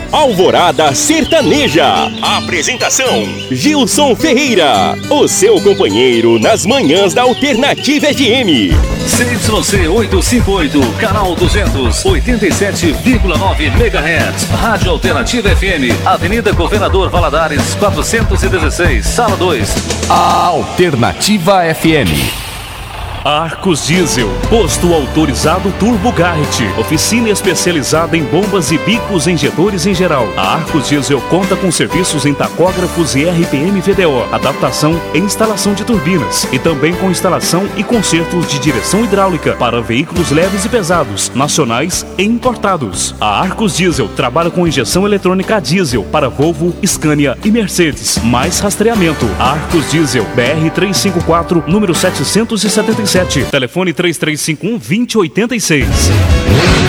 Alvorada Sertaneja. Apresentação: Gilson Ferreira, o seu companheiro nas manhãs da Alternativa FM. CYC 858, canal 200, 87,9 MHz. Rádio Alternativa FM, Avenida Governador Valadares, 416, Sala 2. A Alternativa FM. Arcos Diesel, posto autorizado Turbo Garrett, oficina especializada em bombas e bicos injetores em geral. A Arcos Diesel conta com serviços em tacógrafos e RPM VDO, adaptação e instalação de turbinas, e também com instalação e consertos de direção hidráulica para veículos leves e pesados, nacionais e importados. A Arcos Diesel trabalha com injeção eletrônica a diesel para Volvo, Scania e Mercedes, mais rastreamento. A Arcos Diesel, BR 354, número 777. Telefone 3351-2086.